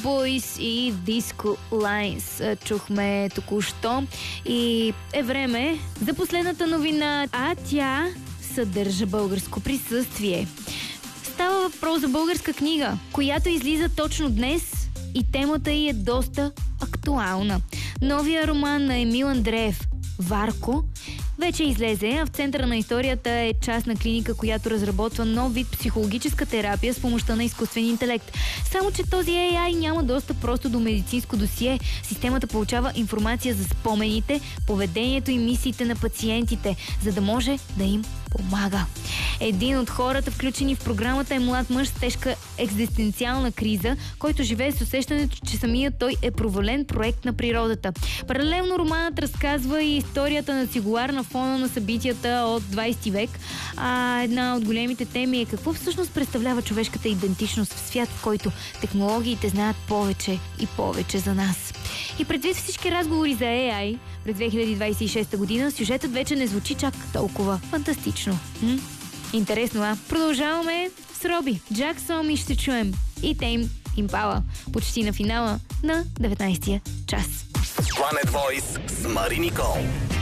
Boys и Disco Lines чухме току-що. И е време за последната новина, а тя съдържа българско присъствие. Става въпрос за българска книга, която излиза точно днес и темата й е доста актуална. Новия роман на Емил Андреев «Варко» вече излезе, а в центъра на историята е частна клиника, която разработва нов вид психологическа терапия с помощта на изкуствен интелект. Само че този AI няма достъп просто до медицинско досие. Системата получава информация за спомените, поведението и мисиите на пациентите, за да може да им помага. Един от хората, включени в програмата, е млад мъж с тежка екзистенциална криза, който живее с усещането, че самият той е провален проект на природата. Паралелно романът разказва и историята на цигулар на фона на събитията от 20 век. А една от големите теми е какво всъщност представлява човешката идентичност в свят, в който технологиите знаят повече и повече за нас. И предвид всички разговори за AI през 2026 година, сюжетът вече не звучи чак толкова фантастично. Интересно, а? Продължаваме с Роби. Джаксон и ще чуем и Тейм Импала почти на финала на 19-я час. Planet Voice с Мари Никол.